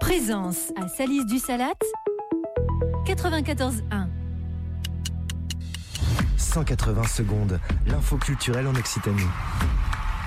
Présence à Salis du Salat, 94.1. 180 secondes, l'info culturelle en Occitanie.